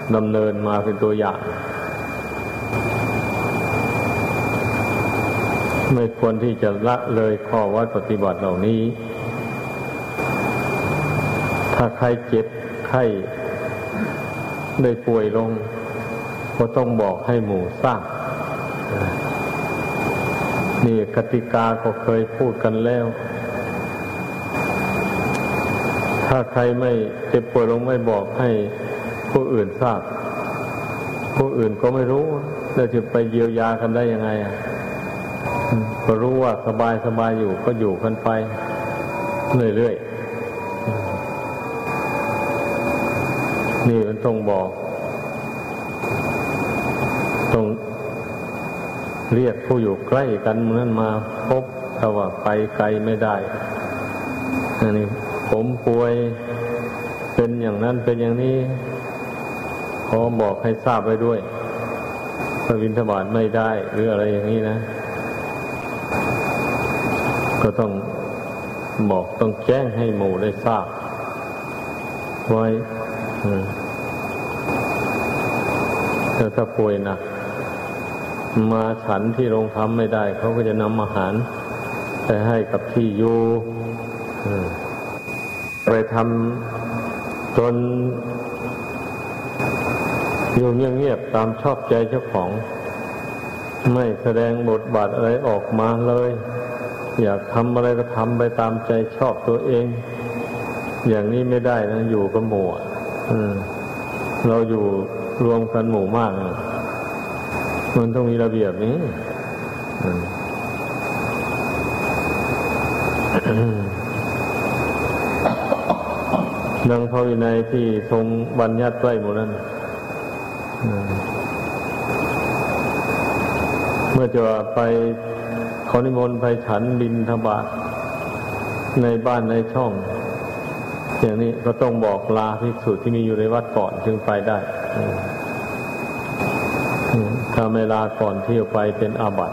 ดำเนินมาเป็นตัวอย่างไม่ควรที่จะละเลยข้อวัดปฏิบัติเหล่านี้ถ้าใครเจ็บไข้ได้ป่วยลงก็ต้องบอกให้หมู่ทราบนี่กติกาก็เคยพูดกันแล้วถ้าใครไม่เจ็บป่วยลงไม่บอกให้ผู้อื่นทราบผู้อื่นก็ไม่รู้แล้วจะไปเยียวยากันได้ยังไงก็รู้ว่าสบายอยู่ก็อยู่กันไปเรื่อยๆนี่มันต้องบอกต้องเรียกผู้อยู่ใกล้กันนั้นมาพบถ้าว่าไปไกลไม่ได้อันนี้ผมป่วยเป็นอย่างนั้นเป็นอย่างนี้ขอบอกให้ทราบไว้ด้วยพระบิณฑบาตไม่ได้หรืออะไรอย่างนี้นะก็ต้องบอกต้องแจ้งให้หมู่ได้ทราบไว้แต่ถ้าป่วยหนักมาฉันที่โรงธรรมไม่ได้เขาก็จะนำอาหารไปให้กับที่อยู่ไปทำจนอยู่เงียบๆตามชอบใจเจ้าของไม่แสดงบทบาทอะไรออกมาเลยอยากทำอะไรก็ทำไปตามใจชอบตัวเองอย่างนี้ไม่ได้นะอยู่กับหมู่เราอยู่รวมกันหมู่มากมันต้องมีระเบียบนี้ดังพระวินัยที่ทรงบัญญัติไว้หมดนั้นเมื่อจะไปขอนิมนต์ไปฉันบิณฑบาตในบ้านในช่องอย่างนี้ก็ต้องบอกลาภิกษุที่มีอยู่ในวัดก่อนจึงไปได้ถ้าไม่ลาก่อนที่จะไปเป็นอาบัติ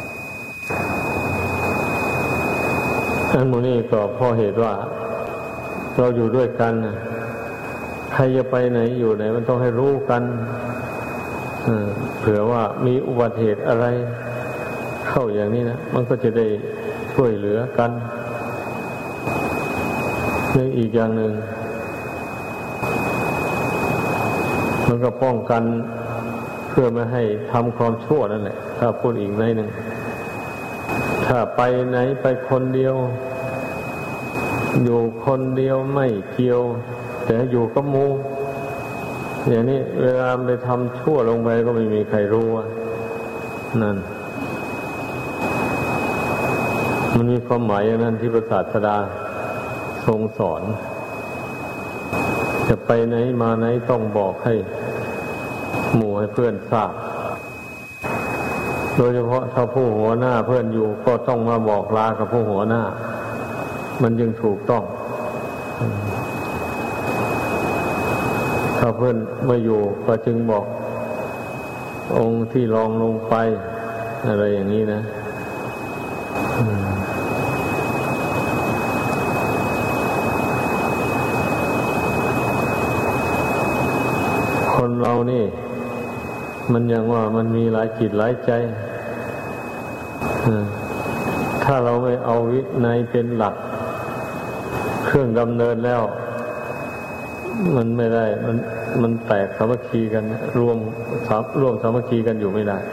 อันนี้ก็เพราะเหตุว่าเราอยู่ด้วยกันใครจะไปไหนอยู่ไหนมันต้องให้รู้กันเผื่อว่ามีอุบัติเหตุอะไรเข้าอย่างนี้นะมันก็จะได้ช่วยเหลือกันและอีกอย่างหนึ่งมันก็ป้องกันเพื่อไม่ให้ทำความชั่วนั่นแหละถ้าพูดอีกในหนึ่งถ้าไปไหนไปคนเดียวอยู่คนเดียวไม่เกี่ยวแต่อยู่กับหมู่อย่างนี้เวลาไปทำชั่วลงไปก็ไม่มีใครรู้นั่นมันมีความหมายอย่างนั้นที่พระศาสดาทรงสอนจะไปไหนมาไหนต้องบอกให้หมู่ให้เพื่อนทราบโดยเฉพาะถ้าผู้หัวหน้าเพื่อนอยู่ก็ต้องมาบอกลากับผู้หัวหน้ามันจึงถูกต้องถ้าเพื่อนไม่อยู่ก็จึงบอกองค์ที่รองลงไปอะไรอย่างนี้นะคนเรานี่มันยังว่ามันมีหลายจิตหลายใจถ้าเราไม่เอาวินัยเป็นหลักเครื่องดำเนินแล้วมันไม่ได้มันแตกสามัคคีกันร่วมสามัคคีกันอยู่ไม่ได้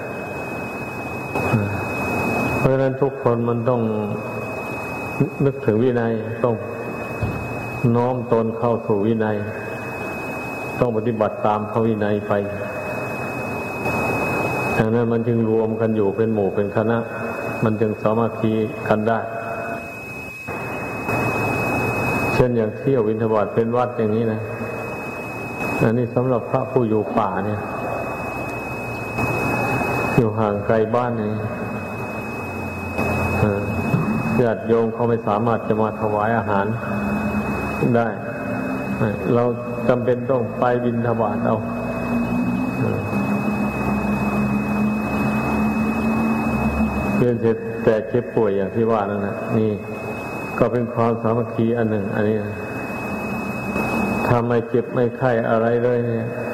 เพราะฉะนั้นทุกคนมันต้องนึกถึงวินัยต้องน้อมตนเข้าสู่วินัยต้องปฏิบัติตามพระวินัยไปดังนั้นมันจึงรวมกันอยู่เป็นหมู่เป็นคณะมันจึงสามัคคีกันได้เช่นอย่างเที่ยวบิณฑบาตเป็นวัดอย่างนี้นะอันนี้สำหรับพระผู้อยู่ป่าเนี่ยอยู่ห่างไกลบ้านนี่ญาติโยมเขาไม่สามารถจะมาถวายอาหารได้เราจำเป็นต้องไปบิณฑบาตเอาเพื่อจะแต่เจ็บป่วยอย่างที่ว่านั่นนะนี่ก็เป็นความสามัคคีอันหนึ่งอันนี้ถ้าไม่เจ็บไม่ไข้อะไรเลยเนี่ย